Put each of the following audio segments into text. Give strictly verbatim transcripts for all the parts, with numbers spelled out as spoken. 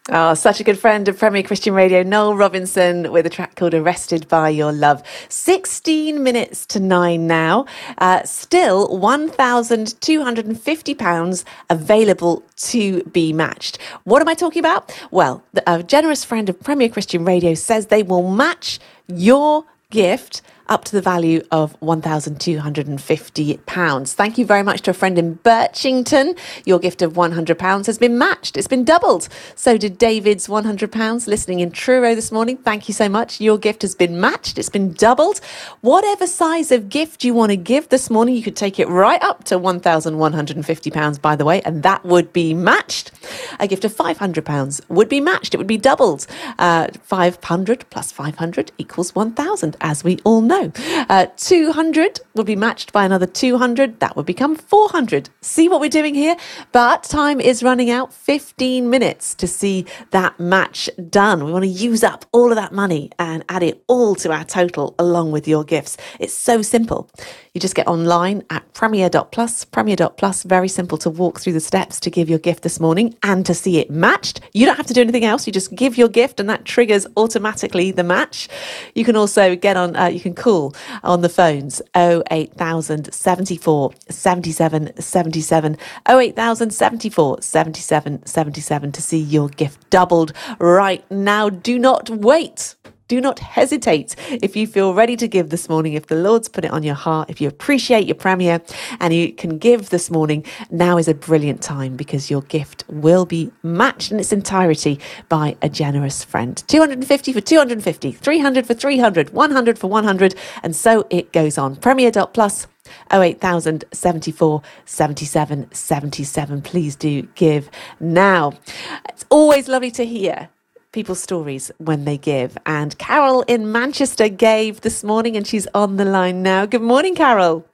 Oh, such a good friend of Premier Christian Radio, Noel Robinson, with a track called Arrested by Your Love. sixteen minutes to nine now. Uh, still one thousand two hundred fifty pounds available to be matched. What am I talking about? Well, a generous friend of Premier Christian Radio says they will match your gift up to the value of one thousand two hundred fifty pounds. Thank you very much to a friend in Birchington. Your gift of one hundred pounds has been matched. It's been doubled. So did David's one hundred pounds listening in Truro this morning. Thank you so much. Your gift has been matched. It's been doubled. Whatever size of gift you want to give this morning, you could take it right up to one thousand one hundred fifty pounds, by the way, and that would be matched. A gift of five hundred pounds would be matched. It would be doubled. Uh, five hundred plus five hundred equals one thousand, as we all know. Uh, two hundred would be matched by another two hundred. That would become four hundred. See what we're doing here? But time is running out. fifteen minutes to see that match done. We want to use up all of that money and add it all to our total along with your gifts. It's so simple. You just get online at premier dot plus, premier dot plus. Very simple to walk through the steps to give your gift this morning and to see it matched. You don't have to do anything else. You just give your gift and that triggers automatically the match. You can also get on, uh, you can call on the phones oh eight thousand seventy-four seventy-seven seventy-seven, oh eight thousand seventy-four seventy-seven seventy-seven to see your gift doubled right now. Do not wait. Do not hesitate if you feel ready to give this morning, if the Lord's put it on your heart, if you appreciate your Premier and you can give this morning. Now is a brilliant time because your gift will be matched in its entirety by a generous friend. two hundred fifty for two hundred fifty, three hundred for three hundred, one hundred for one hundred, and so it goes on. premier dot plus. oh eight thousand seventy-four seventy-seven seventy-seven. Please do give now. It's always lovely to hear people's stories when they give. And Carol in Manchester gave this morning and she's on the line now. Good morning, Carol.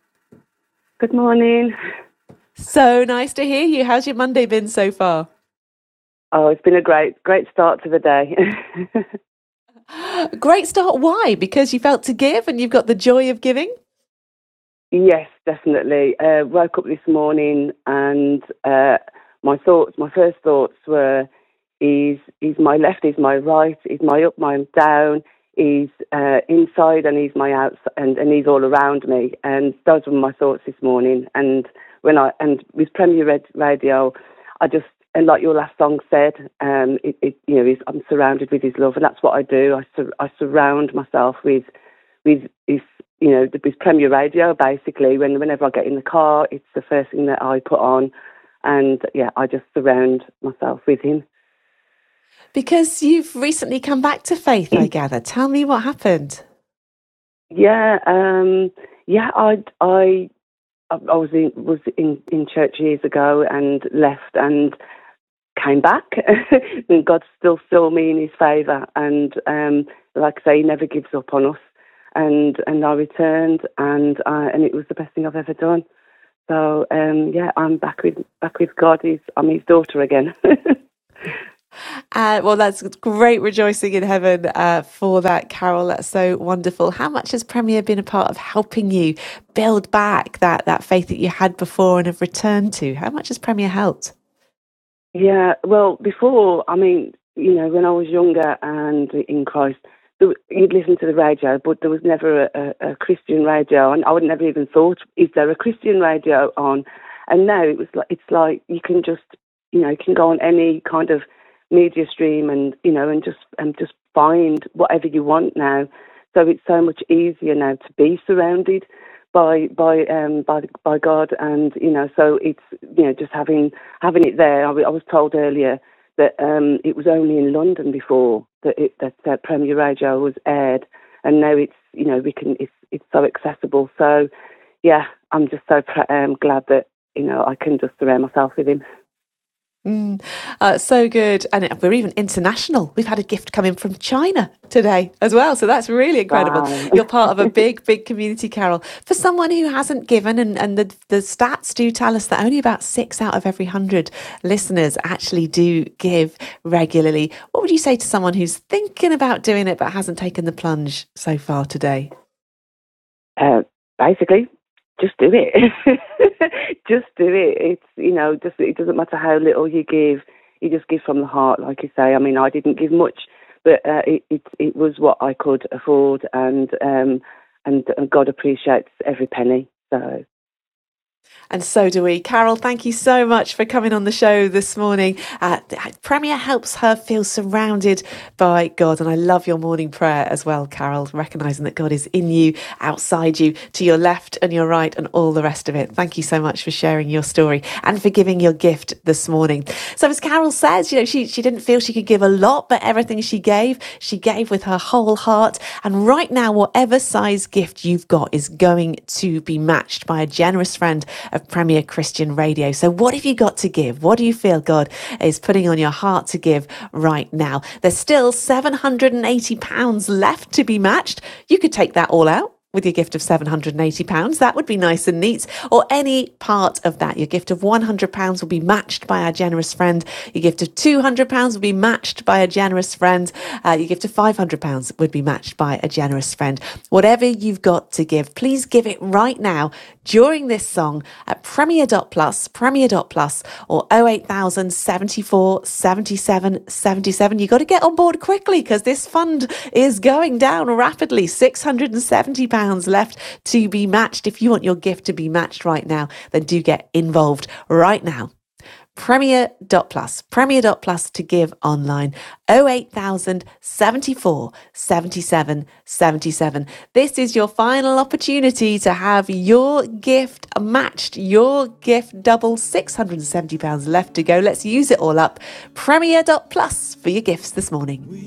Good morning. So nice to hear you. How's your Monday been so far? Oh, it's been a great, great start to the day. Great start. Why? Because you felt to give and you've got the joy of giving? Yes, definitely. Uh, woke up this morning and uh, my thoughts, my first thoughts were, Is is my left, is my right, is my up, my down, is uh, inside and is my outside, and, and he's all around me. And those were my thoughts this morning. And when I and with Premier Red Radio, I just and like your last song said, um, it, it you know, I'm surrounded with His love, and that's what I do. I sur- I surround myself with with His, you know, with Premier Radio. Basically, when whenever I get in the car, it's the first thing that I put on, and yeah, I just surround myself with Him. Because you've recently come back to faith, I gather. Tell me what happened. Yeah, um, yeah. I I I was in was in, in church years ago and left and came back. And God still saw me in His favour, and um, like I say, He never gives up on us. And and I returned, and uh, and it was the best thing I've ever done. So um, yeah, I'm back with back with God. He's, I'm His daughter again. Uh, well, that's great rejoicing in heaven uh, for that, Carol. That's so wonderful. How much has Premier been a part of helping you build back that, that faith that you had before and have returned to? How much has Premier helped? Yeah, well, before, I mean, you know, when I was younger and in Christ, there, you'd listen to the radio, but there was never a, a, a Christian radio, and I would never even thought, is there a Christian radio on? And now it was like, it's like you can just, you know, you can go on any kind of media stream and, you know, and just and just find whatever you want now. So it's so much easier now to be surrounded by by um by by God, and you know, so it's, you know, just having having it there. I, I was told earlier that um it was only in London before that it, that uh, Premier Radio was aired, and now it's, you know, we can it's it's so accessible. So yeah, I'm just so um, glad that, you know, I can just surround myself with Him. Mm, uh, so good. And we're even international. We've had a gift come in from China today as well. So that's really incredible. Wow. You're part of a big, big community, Carol. For someone who hasn't given, and, and the, the stats do tell us that only about six out of every hundred listeners actually do give regularly. What would you say to someone who's thinking about doing it but hasn't taken the plunge so far today? Uh, basically, just do it. Just do it. It's, you know, just it doesn't matter how little you give. you just give from the heart, like you say. I mean, I didn't give much, but uh, it, it it was what I could afford, and um and, and God appreciates every penny. So. And so do we. Carol, thank you so much for coming on the show this morning. Uh, Premier helps her feel surrounded by God. And I love your morning prayer as well, Carol, recognising that God is in you, outside you, to your left and your right and all the rest of it. Thank you so much for sharing your story and for giving your gift this morning. So as Carol says, you know, she, she didn't feel she could give a lot, but everything she gave, she gave with her whole heart. And right now, whatever size gift you've got is going to be matched by a generous friend of Premier Christian Radio. So what have you got to give? What do you feel God is putting on your heart to give right now? There's still seven hundred eighty pounds left to be matched. You could take that all out with your gift of seven hundred eighty pounds. That would be nice and neat. Or any part of that. Your gift of one hundred pounds will be matched by our generous friend. Your gift of two hundred pounds will be matched by a generous friend. Uh, your gift of five hundred pounds would be matched by a generous friend. Whatever you've got to give, please give it right now during this song at Premier dot plus, Premier dot plus, or oh eight thousand seventy-four seventy-seven seventy-seven. You've got to get on board quickly because this fund is going down rapidly. six hundred seventy pounds left to be matched. If you want your gift to be matched right now, then do get involved right now. Premier dot plus, Premier dot plus to give online. oh eight thousand seventy-four seventy-seven seventy-seven. This is your final opportunity to have your gift matched. Your gift double. Six hundred seventy pounds left to go. Let's use it all up. Premier dot plus for your gifts this morning.